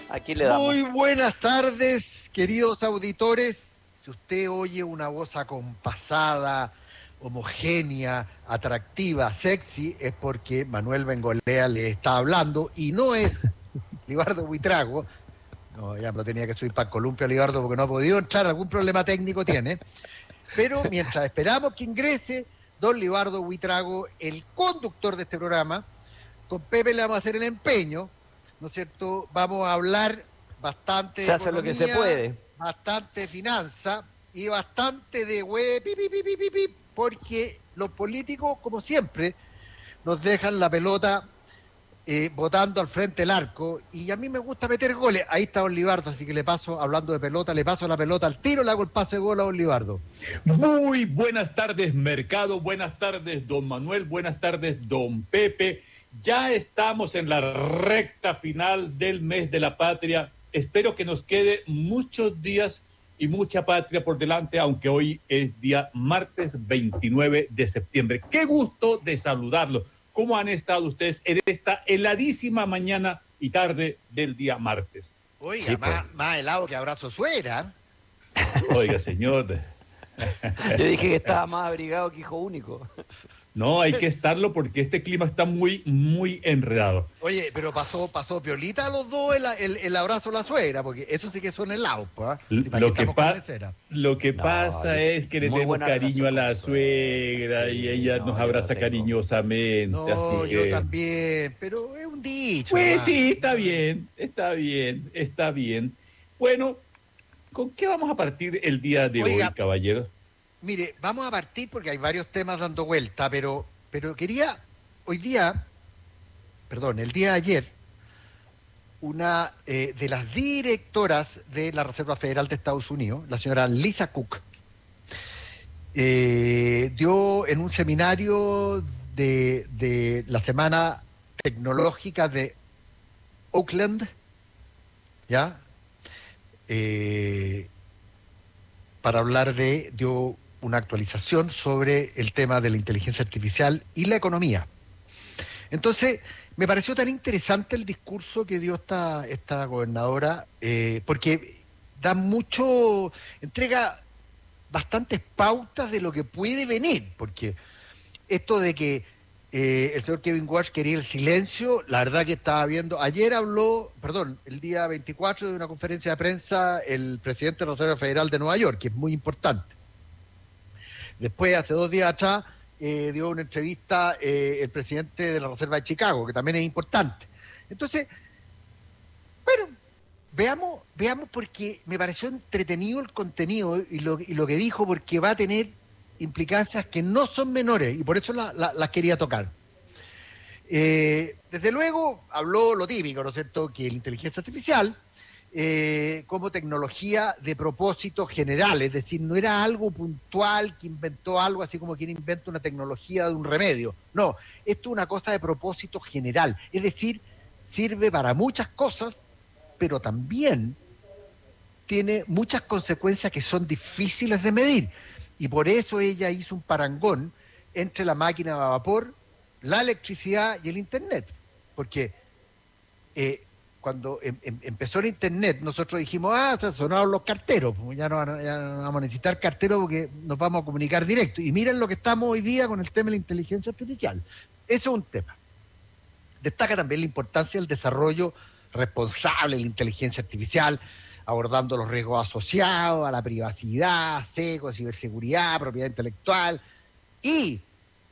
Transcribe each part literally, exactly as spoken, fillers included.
Aquí le damos. Muy buenas tardes, queridos auditores. Si usted oye una voz acompasada, homogénea, atractiva, sexy, es porque Manuel Bengolea le está hablando y no es Libardo Buitrago. No, ya lo tenía que subir para Columpio Libardo porque no ha podido entrar, algún problema técnico tiene. Pero mientras esperamos que ingrese don Libardo Buitrago, el conductor de este programa, con Pepe le vamos a hacer el empeño, ¿no es cierto? Vamos a hablar bastante de Se hace lo que se puede. bastante de finanza y bastante de web, pi, pi, pi, pi, pi, pi, porque los políticos, como siempre, nos dejan la pelota eh, botando al frente del arco, y a mí me gusta meter goles. Ahí está Olivardo, así que le paso, hablando de pelota, le paso la pelota al tiro, le hago el pase de gol a Olivardo. Muy buenas tardes, Mercado, buenas tardes, don Manuel, buenas tardes, don Pepe. Ya estamos en la recta final del mes de la patria. Espero que nos quede muchos días y mucha patria por delante, aunque hoy es día martes veintinueve de septiembre. Qué gusto de saludarlos. ¿Cómo han estado ustedes en esta heladísima mañana y tarde del día martes? Oiga, Sí, más, pues. más helado que abrazo suegra. Oiga, señor. Yo dije que estaba más abrigado que hijo único. No, hay que estarlo porque este clima está muy, muy enredado. Oye, pero pasó, pasó piolita a los dos el, el, el abrazo a la suegra, porque eso sí que son helados, pues. ¿Eh? Lo que, pa- lo que No, pasa yo- es que le muy tenemos buena cariño a relación la con mi suegra. suegra Sí, y ella no, nos yo abraza lo tengo. cariñosamente, No, así yo que... también, pero es un dicho. Pues Nomás. sí, está bien, está bien, está bien. Bueno, ¿con qué vamos a partir el día de Oiga, hoy, caballero? mire, vamos a partir porque hay varios temas dando vuelta, pero, pero quería, hoy día, perdón, el día de ayer, una eh, de las directoras de la Reserva Federal de Estados Unidos, la señora Lisa Cook, eh, dio en un seminario de, de la Semana Tecnológica de Oakland, ¿ya? Eh, para hablar de, dio una actualización sobre el tema de la inteligencia artificial y la economía. Entonces, me pareció tan interesante el discurso que dio esta, esta gobernadora, eh, porque da mucho, entrega bastantes pautas de lo que puede venir, porque esto de que eh, el señor Kevin Walsh quería el silencio, la verdad que estaba viendo, ayer habló, perdón, el día veinticuatro de una conferencia de prensa el presidente de la Reserva Federal de Nueva York, que es muy importante. Después, hace dos días atrás, eh, dio una entrevista eh, el presidente de la Reserva de Chicago, que también es importante. Entonces, bueno, veamos, veamos porque me pareció entretenido el contenido y lo, y lo que dijo, porque va a tener implicancias que no son menores y por eso las la, la quería tocar. Eh, desde luego, habló lo típico, ¿no es cierto?, que la inteligencia artificial eh, como tecnología de propósito general, es decir, no era algo puntual que inventó algo así como quien inventa una tecnología de un remedio. No, esto es una cosa de propósito general, es decir, sirve para muchas cosas, pero también tiene muchas consecuencias que son difíciles de medir. Y por eso ella hizo un parangón entre la máquina a vapor, la electricidad y el Internet. Porque eh, cuando em, em, empezó el Internet, nosotros dijimos, ah, sonaron los carteros, ya no, ya no vamos a necesitar carteros porque nos vamos a comunicar directo. Y miren lo que estamos hoy día con el tema de la inteligencia artificial. Eso es un tema. Destaca también la importancia del desarrollo responsable de la inteligencia artificial, abordando los riesgos asociados a la privacidad, seco, ciberseguridad, propiedad intelectual y,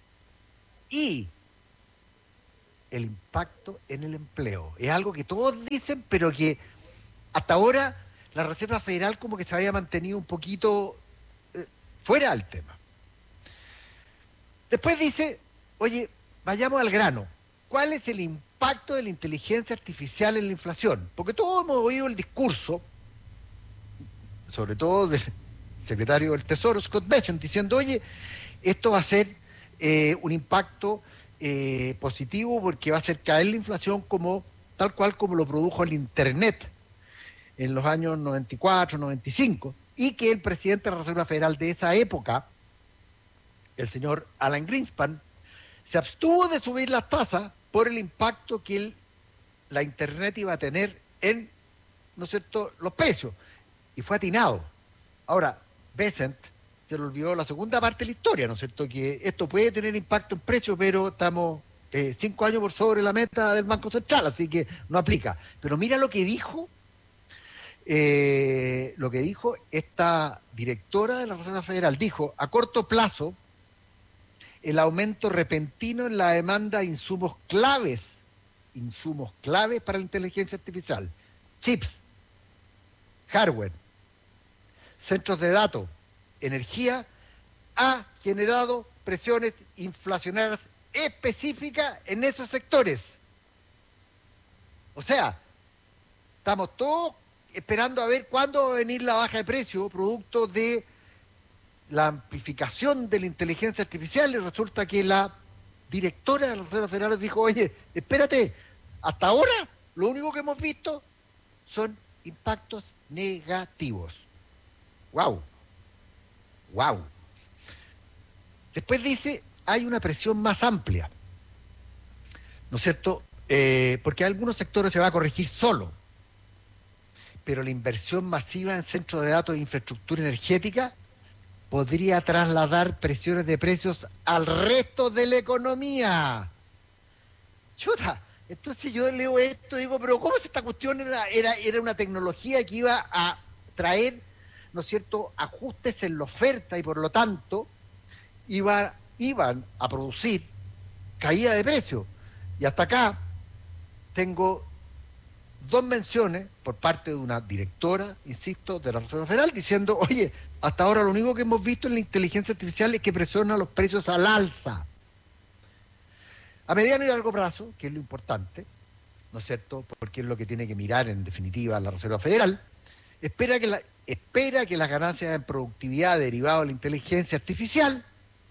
y el impacto en el empleo. Es algo que todos dicen, pero que hasta ahora la Reserva Federal como que se había mantenido un poquito eh, fuera del tema. Después dice, oye, vayamos al grano. ¿Cuál es el impacto de la inteligencia artificial en la inflación? Porque todos hemos oído el discurso, sobre todo del secretario del Tesoro, Scott Bessent, diciendo, oye, esto va a ser eh, un impacto eh, positivo porque va a hacer caer la inflación como tal cual como lo produjo el Internet en los años noventa y cuatro, noventa y cinco, y que el presidente de la Reserva Federal de esa época, el señor Alan Greenspan, se abstuvo de subir las tasas por el impacto que el, la Internet iba a tener en ¿no es cierto?, los precios. Y fue atinado. Ahora, Bessent se le olvidó la segunda parte de la historia, ¿no es cierto?, que esto puede tener impacto en precios, pero estamos eh, cinco años por sobre la meta del Banco Central, así que no aplica. Pero mira lo que dijo, eh, lo que dijo esta directora de la Reserva Federal. Dijo, a corto plazo, el aumento repentino en la demanda de insumos claves, insumos claves para la inteligencia artificial, chips, hardware, centros de datos, energía, ha generado presiones inflacionarias específicas en esos sectores. O sea, estamos todos esperando a ver cuándo va a venir la baja de precio, producto de la amplificación de la inteligencia artificial, y resulta que la directora de la Reserva Federal dijo, oye, espérate, hasta ahora lo único que hemos visto son impactos negativos. ¡Wow! ¡Wow! Después dice, hay una presión más amplia, ¿no es cierto? Eh, porque algunos sectores se va a corregir solo, pero la inversión masiva en centros de datos e infraestructura energética podría trasladar presiones de precios al resto de la economía. Chuta, entonces yo leo esto y digo, pero ¿cómo es esta cuestión? Era, era, era una tecnología que iba a traer, ¿no es cierto?, ajustes en la oferta y por lo tanto iba, iban a producir caída de precio. Y hasta acá tengo dos menciones por parte de una directora, insisto, de la Reserva Federal, diciendo, oye, hasta ahora lo único que hemos visto en la inteligencia artificial es que presiona los precios al alza. A mediano y largo plazo, que es lo importante, ¿no es cierto?, porque es lo que tiene que mirar en definitiva la Reserva Federal, espera que, la, espera que las ganancias en productividad derivadas de la inteligencia artificial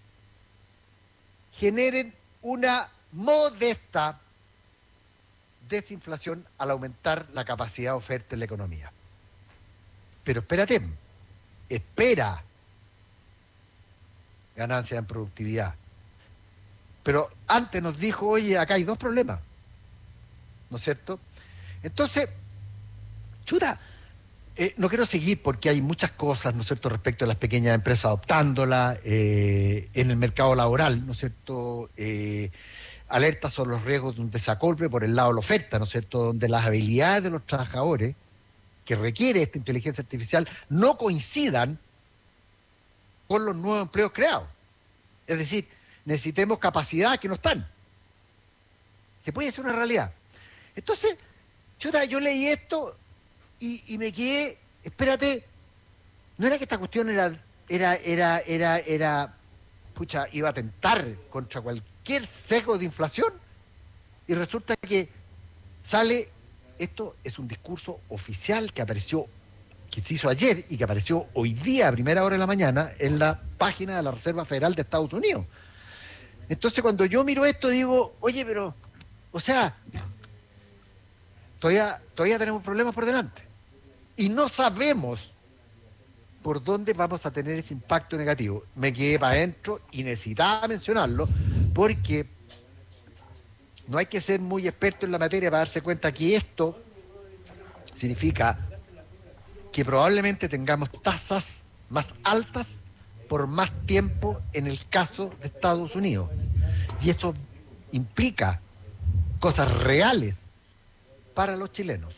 generen una modesta desinflación al aumentar la capacidad de oferta en la economía. Pero espérate, espera ganancias en productividad. Pero antes nos dijo, oye, acá hay dos problemas, ¿no es cierto? Entonces, chuta, eh, no quiero seguir porque hay muchas cosas, ¿no es cierto?, respecto a las pequeñas empresas adoptándola eh, en el mercado laboral, ¿no es cierto?, eh, alerta sobre los riesgos de un desacolpe por el lado de la oferta, ¿no es cierto?, donde las habilidades de los trabajadores que requiere esta inteligencia artificial no coincidan con los nuevos empleos creados. Es decir, necesitemos capacidades que no están, que puede ser una realidad. Entonces, yo, yo leí esto y, y me quedé, espérate, no era que esta cuestión era, era, era, era, era, pucha, iba a atentar contra cualquier sesgo de inflación, y resulta que sale, esto es un discurso oficial que apareció, que se hizo ayer y que apareció hoy día a primera hora de la mañana en la página de la Reserva Federal de Estados Unidos. Entonces cuando yo miro esto digo, oye, pero, o sea, todavía, todavía tenemos problemas por delante y no sabemos por dónde vamos a tener ese impacto negativo. Me quedé para adentro y necesitaba mencionarlo porque no hay que ser muy experto en la materia para darse cuenta que esto significa que probablemente tengamos tasas más altas por más tiempo en el caso de Estados Unidos. Y eso implica cosas reales para los chilenos.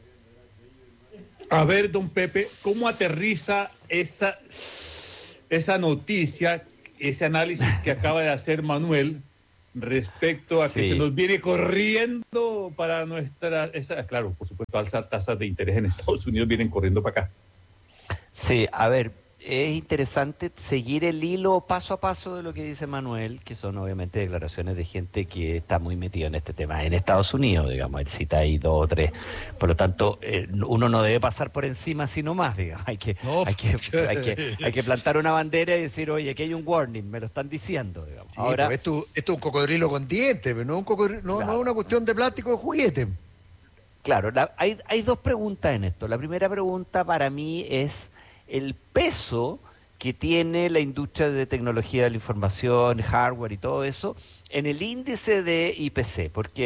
A ver, don Pepe, ¿cómo aterriza esa, esa noticia, ese análisis que acaba de hacer Manuel respecto a que Sí. se nos viene corriendo para nuestra... Esa, claro, por supuesto, alzas tasas de interés en Estados Unidos vienen corriendo para acá. Sí, a ver, es interesante seguir el hilo paso a paso de lo que dice Manuel, que son obviamente declaraciones de gente que está muy metida en este tema en Estados Unidos, digamos, él cita ahí dos o tres. Por lo tanto, eh, uno no debe pasar por encima sino más, digamos, hay que, No. hay que, hay que, hay que plantar una bandera y decir, oye, aquí hay un warning, me lo están diciendo, digamos. Sí, Ahora, pues esto, esto es un cocodrilo con dientes, pero no, un cocodrilo, no, Claro. no es una cuestión de plástico de juguete. claro, la- hay, hay dos preguntas en esto. La primera pregunta para mí es el peso que tiene la industria de tecnología de la información, hardware y todo eso, en el índice de I P C, porque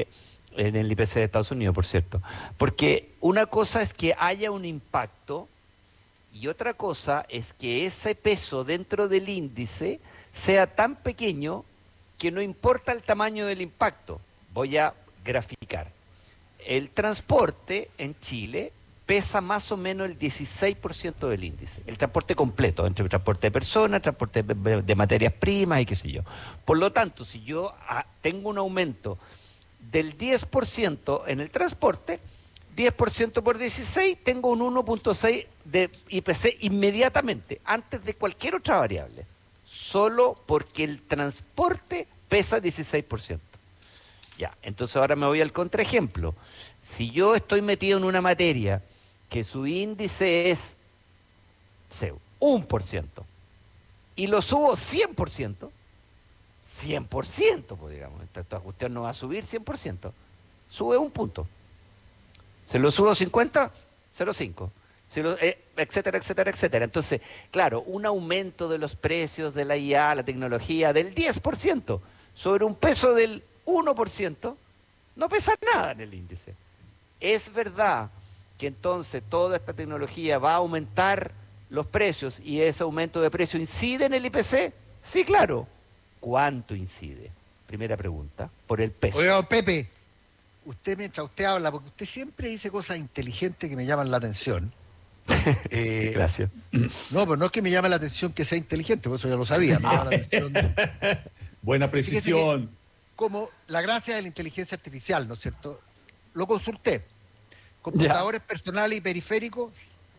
En el I P C de Estados Unidos, por cierto. Porque una cosa es que haya un impacto y otra cosa es que ese peso dentro del índice sea tan pequeño que no importa el tamaño del impacto. Voy a graficar. El transporte en Chile pesa más o menos el dieciséis por ciento del índice. El transporte completo, entre el transporte de personas, transporte de, de materias primas y qué sé yo. Por lo tanto, si yo ah, tengo un aumento del diez por ciento en el transporte, diez por ciento por dieciséis, tengo un uno punto seis de I P C inmediatamente, antes de cualquier otra variable. Solo porque el transporte pesa dieciséis por ciento. Ya, entonces ahora me voy al contraejemplo. Si yo estoy metido en una materia que su índice es sé, uno por ciento y lo subo cien por ciento, cien por ciento, pues digamos, esta cuestión no va a subir cien por ciento, sube un punto. Se lo subo cincuenta, cero coma cinco. Si lo, eh, etcétera, etcétera, etcétera. Entonces, claro, un aumento de los precios de la I A, la tecnología, del diez por ciento sobre un peso del uno por ciento, no pesa nada en el índice. Es verdad que entonces toda esta tecnología va a aumentar los precios y ese aumento de precio incide en el I P C. Sí, claro. ¿Cuánto incide? Primera pregunta, por el peso. Oiga, don Pepe, usted mientras usted habla, porque usted siempre dice cosas inteligentes que me llaman la atención. Eh, Gracias. No, pero no es que me llame la atención que sea inteligente, por eso ya lo sabía. Me llama la atención. Buena precisión. Como la gracia de la inteligencia artificial, ¿no es cierto? Lo consulté. Computadores ya. personales y periféricos,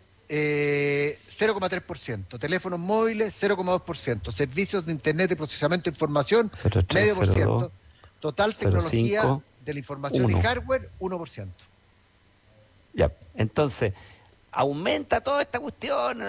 eh, cero coma tres por ciento. Teléfonos móviles, cero coma dos por ciento. Servicios de Internet y procesamiento de información, cero coma tres, medio por ciento. Total tecnología cero coma cinco, de la información uno. Y hardware, uno por ciento. Ya, entonces, aumenta toda esta cuestión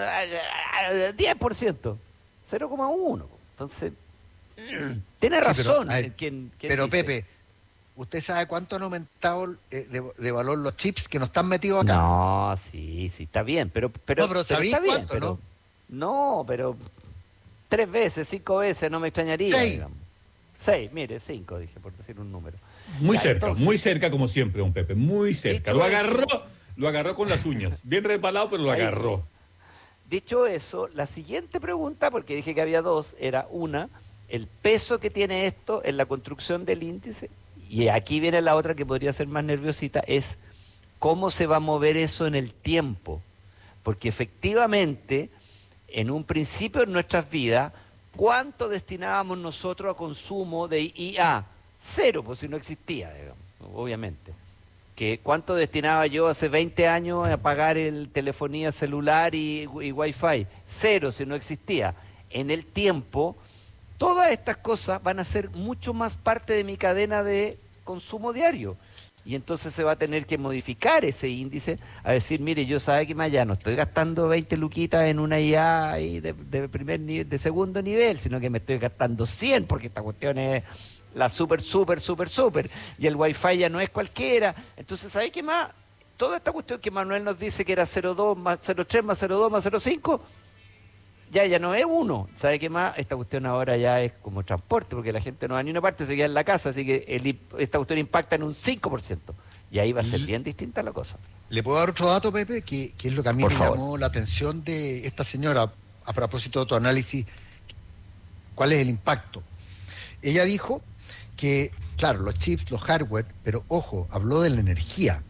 diez por ciento, cero coma uno. Entonces, tiene razón. Sí, pero, ver, quien, quien pero dice. Pepe, ¿usted sabe cuánto han aumentado eh, de, de valor los chips que no están metidos acá? No, sí, sí, está bien, pero, pero, no, pero, pero está bien, cuánto, pero, ¿no? No, pero tres veces, cinco veces, no me extrañaría. Seis. Digamos. Seis, mire, cinco, dije, por decir un número. Muy ya, cerca, entonces, muy cerca como siempre, don Pepe, muy cerca. Lo agarró, eso, lo agarró con las uñas, bien resbalado, pero lo agarró. Ahí, dicho eso, la siguiente pregunta, porque dije que había dos, era una, el peso que tiene esto en la construcción del índice, y aquí viene la otra que podría ser más nerviosita, es cómo se va a mover eso en el tiempo. Porque efectivamente, en un principio en nuestras vidas, ¿cuánto destinábamos nosotros a consumo de I A? Cero, pues si no existía, digamos, obviamente. Que ¿cuánto destinaba yo hace veinte años a pagar el telefonía celular y, y Wi-Fi? Cero, si no existía. En el tiempo, todas estas cosas van a ser mucho más parte de mi cadena de consumo diario. Y entonces se va a tener que modificar ese índice a decir, mire, yo sabe que más ya no estoy gastando veinte luquitas en una I A ahí de, de primer nivel, de segundo nivel, sino que me estoy gastando cien porque esta cuestión es la super, super, super, super. Y el Wi-Fi ya no es cualquiera. Entonces, ¿sabe qué más? Toda esta cuestión que Manuel nos dice que era cero coma dos más cero coma tres más cero coma dos más cero coma cinco, ya, ya no es uno. ¿Sabe qué más? Esta cuestión ahora ya es como transporte, porque la gente no va ni una parte, se queda en la casa, así que el, esta cuestión impacta en un cinco por ciento. Y ahí va a ser bien distinta la cosa. ¿Le puedo dar otro dato, Pepe? Que, que es lo que a mí Por me favor. llamó la atención de esta señora, a propósito de tu análisis, ¿cuál es el impacto? Ella dijo que, claro, los chips, los hardware, pero ojo, habló de la energía.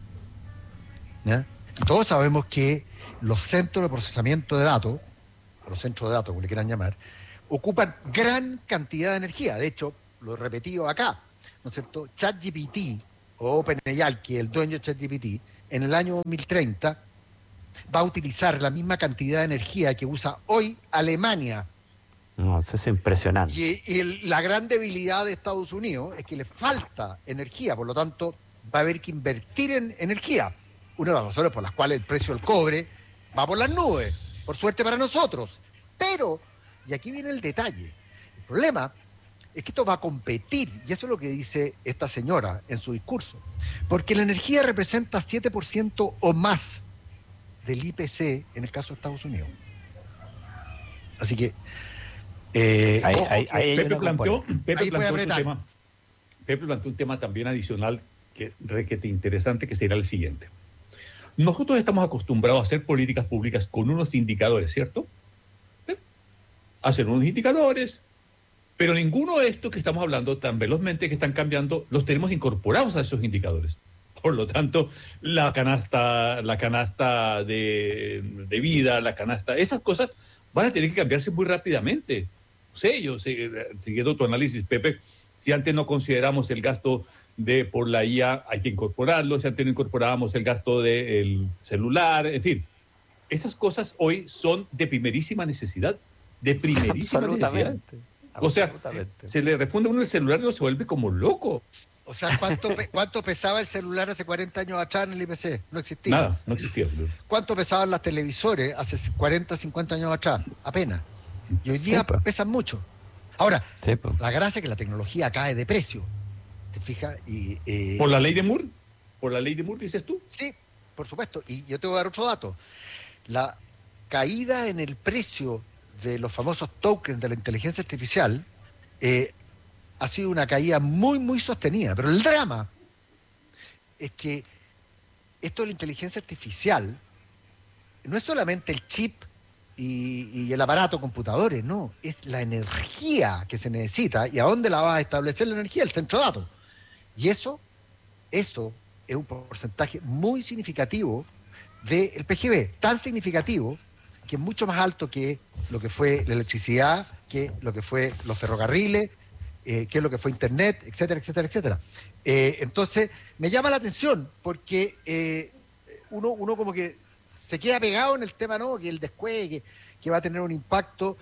¿Ya? Todos sabemos que los centros de procesamiento de datos, los centros de datos, como le quieran llamar, ocupan gran cantidad de energía. De hecho, lo he repetido acá, ¿no es cierto? ChatGPT o OpenAI, que es el dueño de ChatGPT, en el año dos mil treinta va a utilizar la misma cantidad de energía que usa hoy Alemania. No, eso es impresionante. Y, y el, la gran debilidad de Estados Unidos es que le falta energía, por lo tanto va a haber que invertir en energía. Una de las razones por las cuales el precio del cobre va por las nubes, por suerte para nosotros. Pero, y aquí viene el detalle, el problema es que esto va a competir, y eso es lo que dice esta señora en su discurso, porque la energía representa siete por ciento o más del I P C en el caso de Estados Unidos. Así que Eh, ahí, ojo, ahí, ahí Pepe planteó, Pepe ahí planteó un tema, Pepe planteó un tema también adicional que requete interesante, que será el siguiente. Nosotros estamos acostumbrados a hacer políticas públicas con unos indicadores, ¿cierto? ¿Sí? Hacer unos indicadores, pero ninguno de estos que estamos hablando tan velozmente que están cambiando, los tenemos incorporados a esos indicadores. Por lo tanto, la canasta, la canasta de, de vida, la canasta, esas cosas van a tener que cambiarse muy rápidamente. No sé, yo, siguiendo tu análisis, Pepe, si antes no consideramos el gasto de por la I A, hay que incorporarlo. Si antes no incorporábamos el gasto del celular, en fin. Esas cosas hoy son de primerísima necesidad, de primerísima necesidad. O sea, se le refunde a uno el celular y uno se vuelve como loco. O sea, ¿cuánto, pe- ¿cuánto pesaba el celular hace cuarenta años atrás en el I P C? No existía. Nada, no existía. ¿Cuánto pesaban las televisores hace cuarenta, cincuenta años atrás? Apenas. Y hoy día Sí, pesan mucho. Ahora, Sí, la gracia es que la tecnología cae de precio. ¿Te fijas? Y, eh, ¿Por la ley de Moore? ¿Por la ley de Moore, dices tú? Sí, por supuesto. Y yo te voy a dar otro dato. La caída en el precio de los famosos tokens de la inteligencia artificial eh, ha sido una caída muy, muy sostenida. Pero el drama es que esto de la inteligencia artificial no es solamente el chip y, y el aparato computadores, no, es la energía que se necesita y a dónde la va a establecer la energía, el centro de datos. Y eso, eso es un porcentaje muy significativo del P G B, tan significativo que es mucho más alto que lo que fue la electricidad, que lo que fue los ferrocarriles, eh, que lo que fue Internet, etcétera, etcétera, etcétera. Eh, entonces, me llama la atención porque eh, uno, uno como que se queda pegado en el tema, ¿no? Que el descuelgue, que, que va a tener un impacto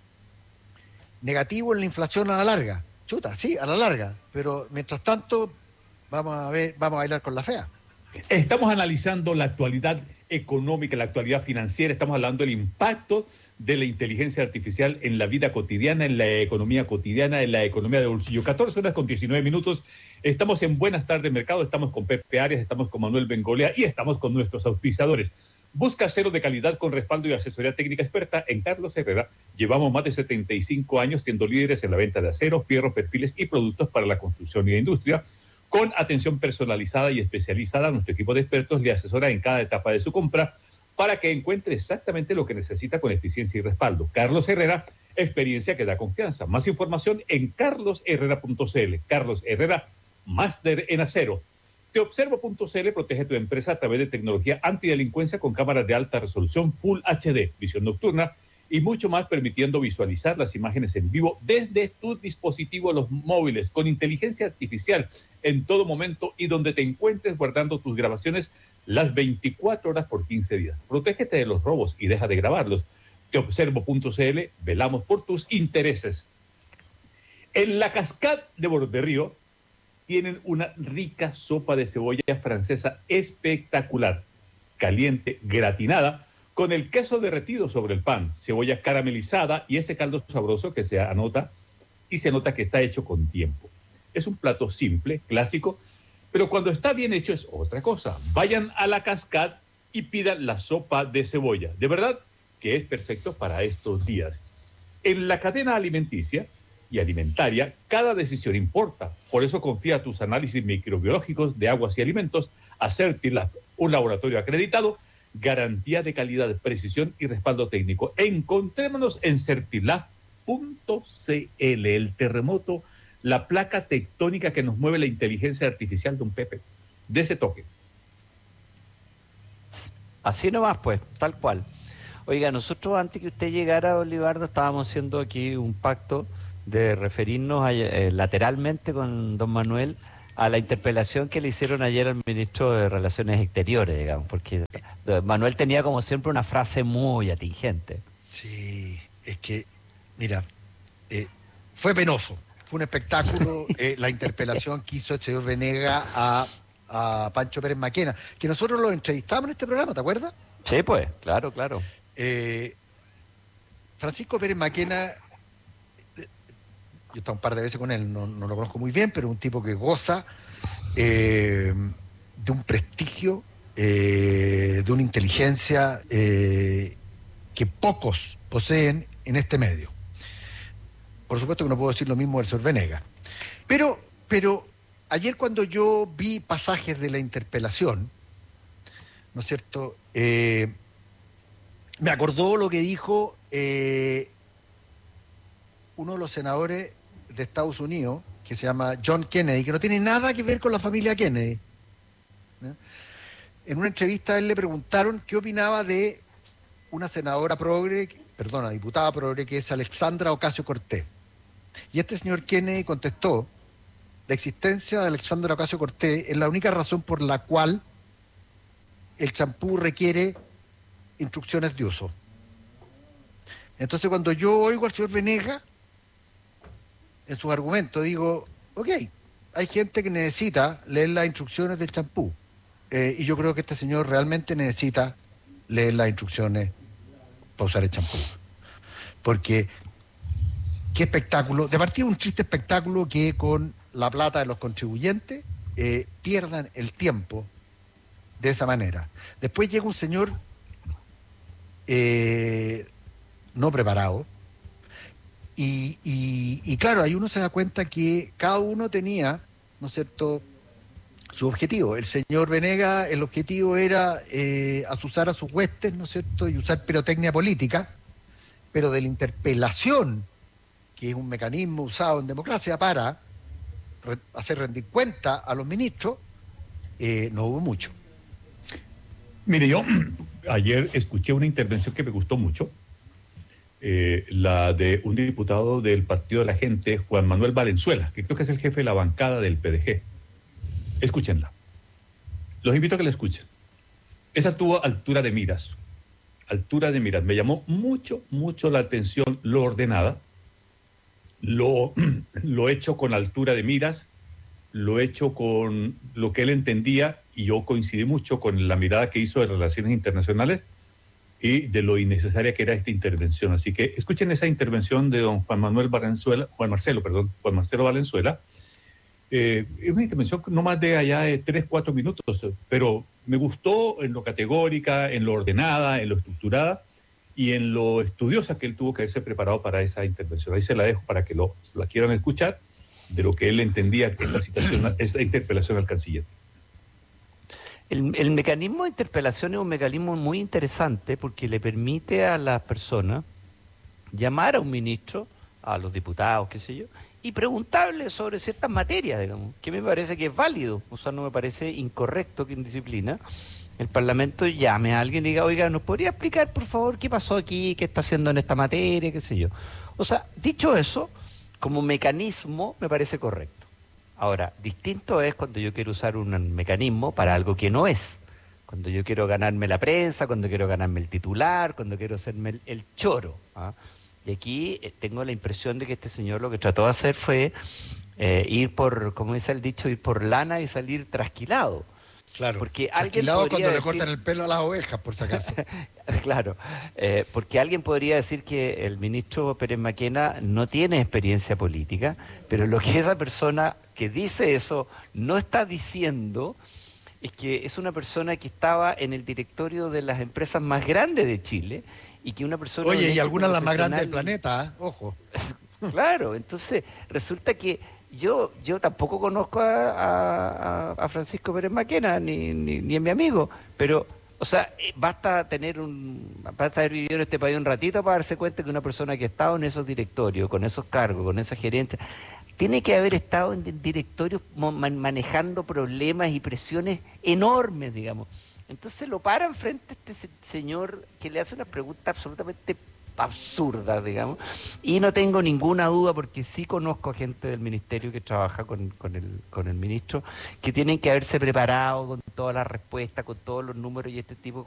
negativo en la inflación a la larga. Chuta, sí, a la larga, pero mientras tanto vamos a ver, vamos a bailar con la fea. Estamos analizando la actualidad económica, la actualidad financiera, estamos hablando del impacto de la inteligencia artificial en la vida cotidiana, en la economía cotidiana, en la economía de bolsillo. catorce horas con diecinueve minutos. Estamos en Buenas Tardes Mercado, estamos con Pepe Arias, estamos con Manuel Bengolea y estamos con nuestros auspiciadores. Busca acero de calidad con respaldo y asesoría técnica experta en Carlos Herrera. Llevamos más de setenta y cinco años siendo líderes en la venta de acero, fierro, perfiles y productos para la construcción y la industria. Con atención personalizada y especializada, nuestro equipo de expertos le asesora en cada etapa de su compra para que encuentre exactamente lo que necesita con eficiencia y respaldo. Carlos Herrera, experiencia que da confianza. Más información en carlos herrera punto c l. Carlos Herrera, máster en acero. Teobservo punto c l protege tu empresa a través de tecnología antidelincuencia con cámaras de alta resolución Full H D, visión nocturna y mucho más, permitiendo visualizar las imágenes en vivo desde tus dispositivos, los móviles, con inteligencia artificial en todo momento y donde te encuentres guardando tus grabaciones las veinticuatro horas por quince días. Protégete de los robos y deja de grabarlos. Teobservo punto c l, velamos por tus intereses. En la Cascade de Borderío tienen una rica sopa de cebolla francesa espectacular, caliente, gratinada, con el queso derretido sobre el pan, cebolla caramelizada y ese caldo sabroso que se anota y se nota que está hecho con tiempo. Es un plato simple, clásico, pero cuando está bien hecho es otra cosa. Vayan a la Cascade y pidan la sopa de cebolla. De verdad que es perfecto para estos días. En la cadena alimenticia y alimentaria, cada decisión importa. Por eso confía tus análisis microbiológicos de aguas y alimentos a Certilab, un laboratorio acreditado, garantía de calidad, precisión y respaldo técnico. Encontrémonos en certilab punto c l. El terremoto, la placa tectónica que nos mueve la inteligencia artificial de un Pepe. De ese toque. Así nomás, pues, tal cual. Oiga, nosotros antes que usted llegara, Olivardo, estábamos haciendo aquí un pacto de referirnos a, eh, lateralmente con don Manuel a la interpelación que le hicieron ayer al ministro de Relaciones Exteriores, digamos, porque Manuel tenía como siempre una frase muy atingente. Sí, es que, mira, eh, fue penoso, fue un espectáculo eh, la interpelación que hizo el señor Venega a, a Pancho Pérez Maquena, que nosotros lo entrevistamos en este programa, ¿te acuerdas? Sí, pues, claro, claro. Eh, Francisco Pérez Maquena, yo he estado un par de veces con él, no, no lo conozco muy bien, pero un tipo que goza eh, de un prestigio, eh, de una inteligencia eh, que pocos poseen en este medio. Por supuesto que no puedo decir lo mismo del señor Venega. Pero, pero ayer cuando yo vi pasajes de la interpelación, ¿no es cierto?, eh, me acordó lo que dijo eh, uno de los senadores de Estados Unidos, que se llama John Kennedy, que no tiene nada que ver con la familia Kennedy. ¿no? En una entrevista a él le preguntaron qué opinaba de una senadora progre, perdona, diputada progre, que es Alexandra Ocasio-Cortez. Y este señor Kennedy contestó: la existencia de Alexandra Ocasio-Cortez es la única razón por la cual el champú requiere instrucciones de uso. Entonces, cuando yo oigo al señor Venegas en sus argumentos, digo, ok, hay gente que necesita leer las instrucciones del champú, eh, y yo creo que este señor realmente necesita leer las instrucciones para usar el champú, porque qué espectáculo, de partida un triste espectáculo que con la plata de los contribuyentes eh, pierdan el tiempo de esa manera. Después llega un señor eh, no preparado, y, y, y claro, ahí uno se da cuenta que cada uno tenía, ¿no es cierto?, su objetivo. El señor Venegas, el objetivo era eh, azuzar a sus huestes, ¿no es cierto?, y usar pirotecnia política, pero de la interpelación, que es un mecanismo usado en democracia para re- hacer rendir cuenta a los ministros, eh, no hubo mucho. Mire, yo ayer escuché una intervención que me gustó mucho, eh, la de un diputado del Partido de la Gente, Juan Manuel Valenzuela, que creo que es el jefe de la bancada del P D G. Escúchenla. Los invito a que la escuchen. Esa tuvo altura de miras. Altura de miras. Me llamó mucho, mucho la atención lo ordenada, lo, lo hecho con altura de miras, lo hecho con lo que él entendía, y yo coincidí mucho con la mirada que hizo de relaciones internacionales y de lo innecesaria que era esta intervención. Así que escuchen esa intervención de don Juan Manuel Valenzuela, Juan Marcelo, perdón, Juan Marcelo Valenzuela. Eh, es una intervención no más de allá de tres, cuatro minutos, pero me gustó en lo categórica, en lo ordenada, en lo estructurada y en lo estudiosa que él tuvo que haberse preparado para esa intervención. Ahí se la dejo para que lo, la quieran escuchar, de lo que él entendía esta situación, esta interpelación al canciller. El, el mecanismo de interpelación es un mecanismo muy interesante porque le permite a las personas llamar a un ministro, a los diputados, qué sé yo, y preguntarle sobre ciertas materias, digamos, que me parece que es válido. O sea, no me parece incorrecto que en disciplina el Parlamento llame a alguien y diga, oiga, ¿nos podría explicar, por favor, qué pasó aquí, qué está haciendo en esta materia, qué sé yo? O sea, dicho eso, como mecanismo me parece correcto. Ahora, distinto es cuando yo quiero usar un mecanismo para algo que no es. Cuando yo quiero ganarme la prensa, cuando quiero ganarme el titular, cuando quiero hacerme el, el choro. ¿ah? Y aquí eh, tengo la impresión de que este señor lo que trató de hacer fue eh, ir por, como dice el dicho, ir por lana y salir trasquilado. Claro, porque alguien trasquilado podría cuando decir... le cortan el pelo a las ovejas, por si acaso. Claro, eh, porque alguien podría decir que el ministro Pérez Maquena no tiene experiencia política, pero lo que esa persona que dice eso no está diciendo es que es una persona que estaba en el directorio de las empresas más grandes de Chile y que una persona... Oye, y algunas las más profesional... grandes del planeta, ¿eh? Ojo. Claro, entonces resulta que yo yo tampoco conozco a, a, a Francisco Pérez Maquena, ni, ni, ni es mi amigo, pero, o sea, basta tener un, basta haber vivido en este país un ratito para darse cuenta que una persona que ha estado en esos directorios, con esos cargos, con esa gerencia, tiene que haber estado en directorios manejando problemas y presiones enormes, digamos. Entonces lo paran frente a este señor que le hace una pregunta absolutamente absurda, digamos, y no tengo ninguna duda porque sí conozco a gente del ministerio que trabaja con, con, el, con el ministro, que tienen que haberse preparado con todas las respuestas, con todos los números y este tipo